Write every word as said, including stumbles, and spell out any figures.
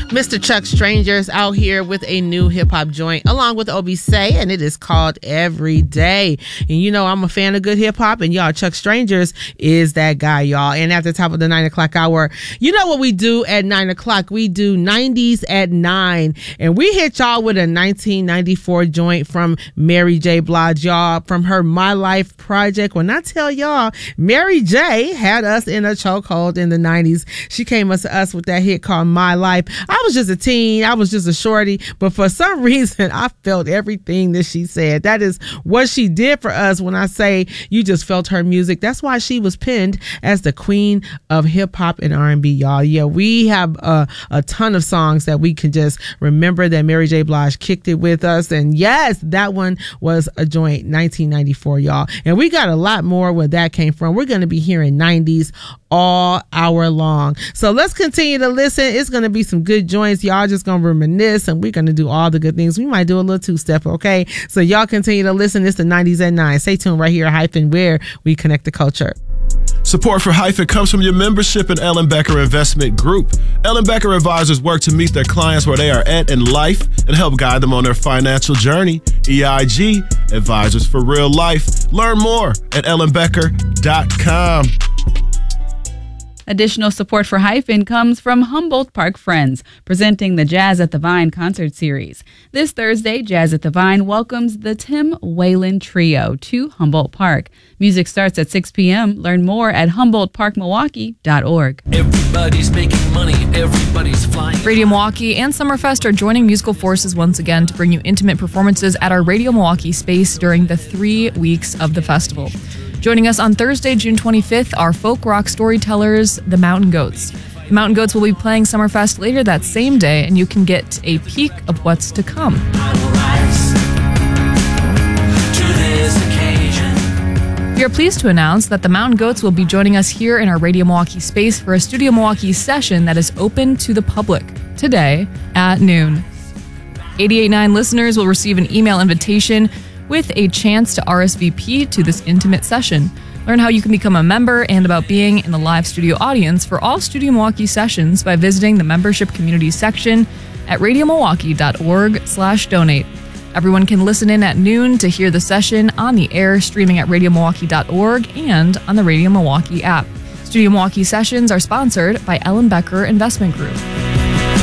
Mister Chuck Strangers out here with a new hip-hop joint along with Obisay, and it is called Every Day. And you know I'm a fan of good hip-hop, and y'all, Chuck Strangers is that guy, y'all. And at the top of the nine o'clock hour, you know what we do at nine o'clock? We do nineties at nine, and we hit y'all with a nineteen ninety-four joint from Mary J. Blige, y'all, from her My Life project. When I tell y'all, Mary J. had us in a chokehold in the nineties. She came to us with that hit called My Life. I was just a teen. I was just a shorty. But for some reason, I felt everything that she said. That is what she did for us. When I say you just felt her music, that's why she was pinned as the queen of hip hop and R and B, y'all. Yeah, we have a, a ton of songs that we can just remember that Mary J. Blige kicked it with us. And yes, that one was a joint, nineteen ninety-four, y'all. And we got a lot more where that came from. We're going to be hearing nineties all hour long. So let's continue to listen. It's going to be some good joints. Y'all just going to reminisce, and we're going to do all the good things. We might do a little two-step, okay? So y'all continue to listen. It's the nineties at nine. Stay tuned right here at Hyphen, where we connect the culture. Support for Hyphen comes from your membership in Ellen Becker Investment Group. Ellen Becker advisors work to meet their clients where they are at in life and help guide them on their financial journey. E I G, advisors for real life. Learn more at ellen becker dot com. Additional support for Hyphen comes from Humboldt Park Friends, presenting the Jazz at the Vine concert series. This Thursday, Jazz at the Vine welcomes the Tim Whalen Trio to Humboldt Park. Music starts at six p.m. Learn more at humboldt park milwaukee dot org. Everybody's making money, everybody's flying. Radio Milwaukee and Summerfest are joining musical forces once again to bring you intimate performances at our Radio Milwaukee space during the three weeks of the festival. Joining us on Thursday, June twenty-fifth, are folk rock storytellers, the Mountain Goats. The Mountain Goats will be playing Summerfest later that same day, and you can get a peek of what's to come. We are pleased to announce that the Mountain Goats will be joining us here in our Radio Milwaukee space for a Studio Milwaukee session that is open to the public today at noon. eighty-eight point nine listeners will receive an email invitation with a chance to R S V P to this intimate session. Learn how you can become a member and about being in the live studio audience for all Studio Milwaukee sessions by visiting the membership community section at radio milwaukee dot org slash donate. Everyone can listen in at noon to hear the session on the air, streaming at radio milwaukee dot org and on the Radio Milwaukee app. Studio Milwaukee sessions are sponsored by Ellen Becker Investment Group.